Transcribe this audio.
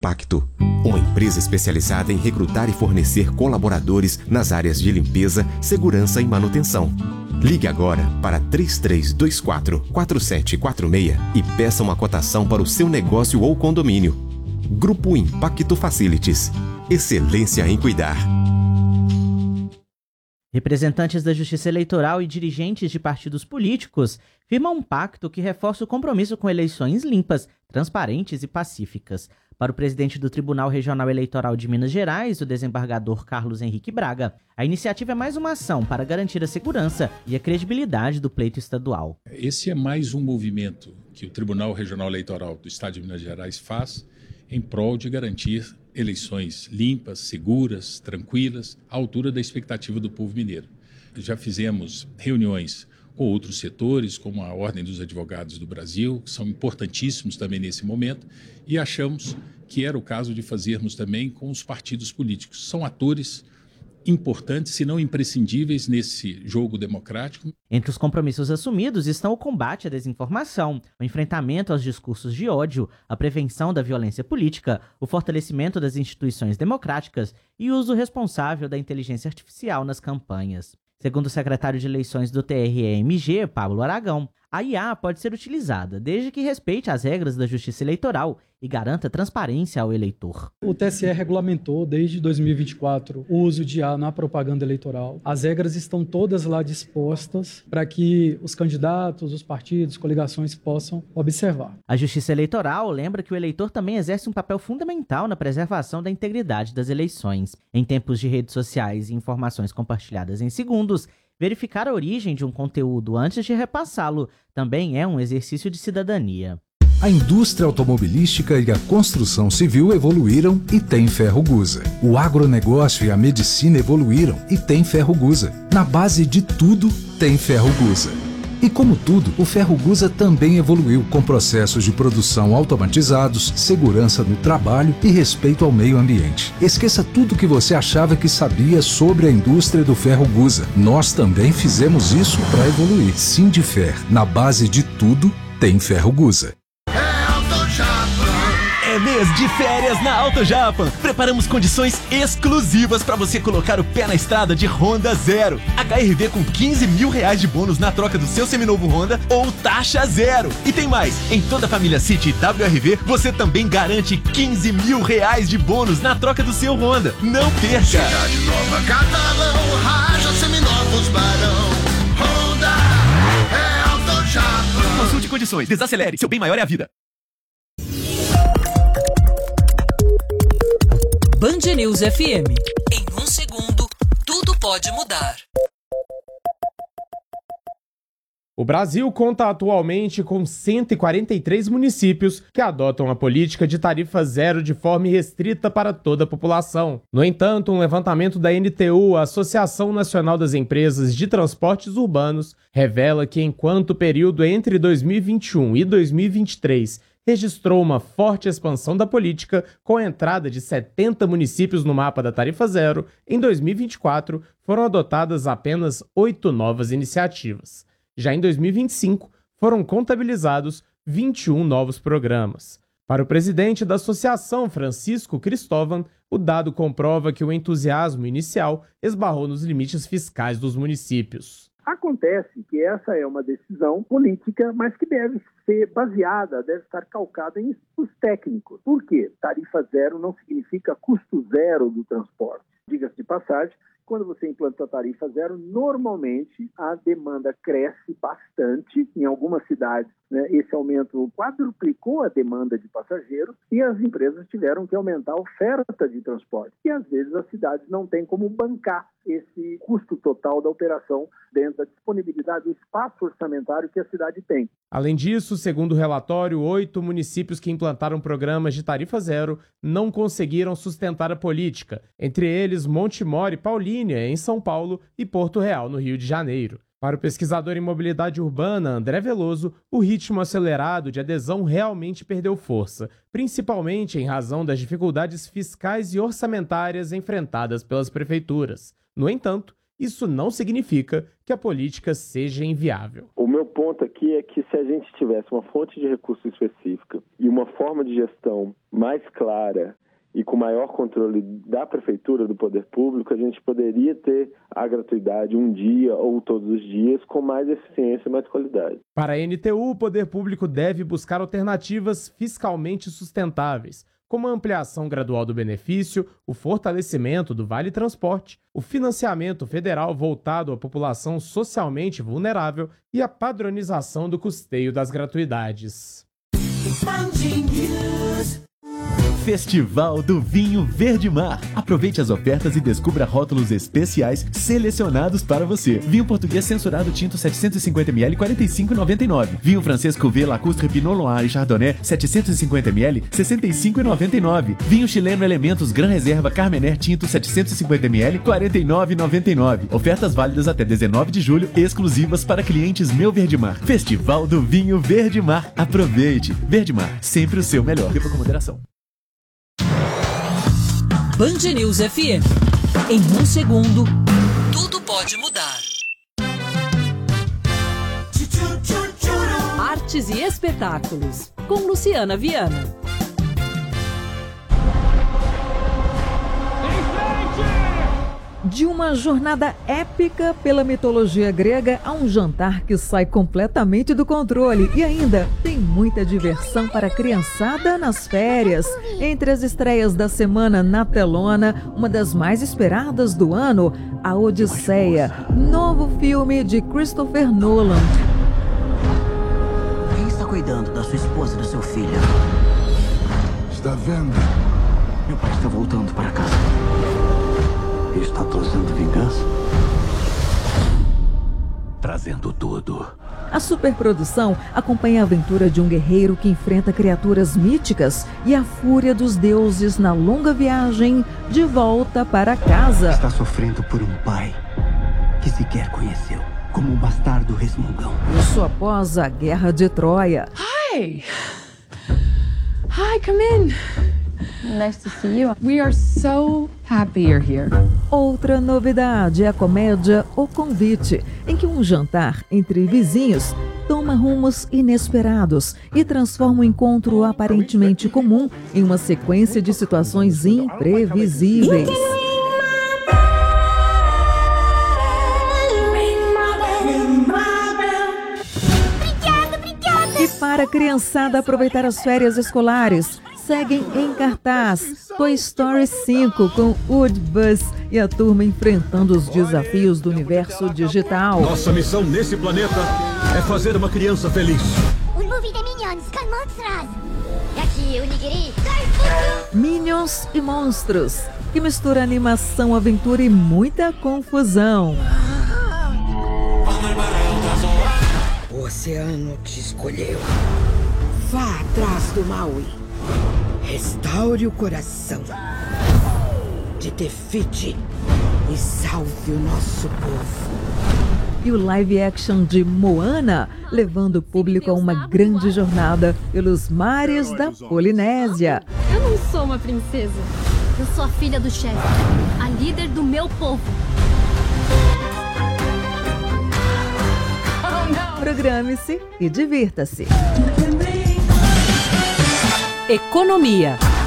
Impacto, uma empresa especializada em recrutar e fornecer colaboradores nas áreas de limpeza, segurança e manutenção. Ligue agora para 3324-4746 e peça uma cotação para o seu negócio ou condomínio. Grupo Impacto Facilities. Excelência em cuidar. Representantes da Justiça Eleitoral e dirigentes de partidos políticos firmam um pacto que reforça o compromisso com eleições limpas, transparentes e pacíficas. Para o presidente do Tribunal Regional Eleitoral de Minas Gerais, o desembargador Carlos Henrique Braga, a iniciativa é mais uma ação para garantir a segurança e a credibilidade do pleito estadual. Esse é mais um movimento que o Tribunal Regional Eleitoral do Estado de Minas Gerais faz em prol de garantir eleições limpas, seguras, tranquilas, à altura da expectativa do povo mineiro. Já fizemos reuniões com outros setores, como a Ordem dos Advogados do Brasil, que são importantíssimos também nesse momento, e achamos que era o caso de fazermos também com os partidos políticos. São atores importantes, se não imprescindíveis, nesse jogo democrático. Entre os compromissos assumidos estão o combate à desinformação, o enfrentamento aos discursos de ódio, a prevenção da violência política, o fortalecimento das instituições democráticas e o uso responsável da inteligência artificial nas campanhas. Segundo o secretário de Eleições do TRE-MG, Pablo Aragão, a IA pode ser utilizada desde que respeite as regras da Justiça Eleitoral e garanta transparência ao eleitor. O TSE regulamentou desde 2024 o uso de IA na propaganda eleitoral. As regras estão todas lá dispostas para que os candidatos, os partidos, coligações possam observar. A Justiça Eleitoral lembra que o eleitor também exerce um papel fundamental na preservação da integridade das eleições. Em tempos de redes sociais e informações compartilhadas em segundos, verificar a origem de um conteúdo antes de repassá-lo também é um exercício de cidadania. A indústria automobilística e a construção civil evoluíram e tem Ferrogusa. O agronegócio e a medicina evoluíram e tem Ferrogusa. Na base de tudo, tem Ferrogusa. E como tudo, o Ferrogusa também evoluiu com processos de produção automatizados, segurança no trabalho e respeito ao meio ambiente. Esqueça tudo que você achava que sabia sobre a indústria do Ferrogusa. Nós também fizemos isso para evoluir. Sindifer, na base de tudo, tem Ferrogusa. É mês de férias na Auto Japan. Preparamos condições exclusivas para você colocar o pé na estrada de Honda Zero. HRV com R$15 mil de bônus na troca do seu seminovo Honda ou taxa zero. E tem mais, em toda a família City e WRV, você também garante R$15 mil de bônus na troca do seu Honda. Não perca! Cidade Nova, Catalão, Raja, Seminovos, Barão, Honda, é Auto Japan. Consulte condições, desacelere, seu bem maior é a vida. Band News FM. Em um segundo, tudo pode mudar. O Brasil conta atualmente com 143 municípios que adotam a política de tarifa zero de forma restrita para toda a população. No entanto, um levantamento da NTU, a Associação Nacional das Empresas de Transportes Urbanos, revela que enquanto o período entre 2021 e 2023 registrou uma forte expansão da política, com a entrada de 70 municípios no mapa da tarifa zero, em 2024 foram adotadas apenas 8 novas iniciativas. Já em 2025, foram contabilizados 21 novos programas. Para o presidente da associação, Francisco Cristóvão, o dado comprova que o entusiasmo inicial esbarrou nos limites fiscais dos municípios. Acontece que essa é uma decisão política, mas que deve ser baseada, deve estar calcada em estudos técnicos. Por quê? Tarifa zero não significa custo zero do transporte. Diga-se de passagem, quando você implanta a tarifa zero, normalmente a demanda cresce bastante. Em algumas cidades, esse aumento quadruplicou a demanda de passageiros e as empresas tiveram que aumentar a oferta de transporte. E às vezes as cidades não têm como bancar esse custo total da operação dentro da disponibilidade do espaço orçamentário que a cidade tem. Além disso, segundo o relatório, 8 municípios que implantaram programas de tarifa zero não conseguiram sustentar a política, entre eles Montemor e Paulínia, em São Paulo, e Porto Real, no Rio de Janeiro. Para o pesquisador em mobilidade urbana André Veloso, o ritmo acelerado de adesão realmente perdeu força, principalmente em razão das dificuldades fiscais e orçamentárias enfrentadas pelas prefeituras. No entanto, isso não significa que a política seja inviável. O meu ponto aqui é que se a gente tivesse uma fonte de recurso específica e uma forma de gestão mais clara e com maior controle da prefeitura, do poder público, a gente poderia ter a gratuidade um dia ou todos os dias com mais eficiência e mais qualidade. Para a NTU, o poder público deve buscar alternativas fiscalmente sustentáveis, como a ampliação gradual do benefício, o fortalecimento do Vale Transporte, o financiamento federal voltado à população socialmente vulnerável e a padronização do custeio das gratuidades. Festival do Vinho Verde Mar. Aproveite as ofertas e descubra rótulos especiais selecionados para você. Vinho português censurado tinto 750ml, R$ 45,99. Vinho francês Cuvée, Lacustre, Pinot Noir e Chardonnay 750ml, R$ 65,99. Vinho chileno Elementos Gran Reserva Carmener tinto 750ml, R$ 49,99. Ofertas válidas até 19 de julho, exclusivas para clientes Meu Verde Mar. Festival do Vinho Verde Mar. Aproveite. Verde Mar, sempre o seu melhor. Beba com moderação. Band News FM. Em um segundo, tudo pode mudar. Artes e espetáculos, com Luciana Viana. De uma jornada épica pela mitologia grega a um jantar que sai completamente do controle. E ainda tem muita diversão para a criançada nas férias. Entre as estreias da semana na telona, uma das mais esperadas do ano, A Odisseia, novo filme de Christopher Nolan. Quem está cuidando da sua esposa e do seu filho? Está vendo? Meu pai está voltando para casa. Está trazendo vingança? Trazendo tudo. A superprodução acompanha a aventura de um guerreiro que enfrenta criaturas míticas e a fúria dos deuses na longa viagem de volta para casa. Está sofrendo por um pai que sequer conheceu, como um bastardo resmungão. Isso após a Guerra de Troia. Hi! Hi, come in. Nice to see you. We are so happy you're here. Outra novidade é a comédia O Convite, em que um jantar entre vizinhos toma rumos inesperados e transforma um encontro aparentemente comum em uma sequência de situações imprevisíveis. E para a criançada aproveitar as férias escolares, seguem em cartaz Toy Story 5 com Woody, Buzz e a turma enfrentando os desafios do universo digital. Nossa missão nesse planeta é fazer uma criança feliz. Minions e Monstros, que mistura animação, aventura e muita confusão. O oceano te escolheu. Vá atrás do Maui. Restaure o coração de Tefiti e salve o nosso povo. E o live action de Moana, levando o público a uma grande jornada pelos mares da Polinésia. Eu não sou uma princesa. Eu sou a filha do chefe, a líder do meu povo. Programe-se e divirta-se. Economia.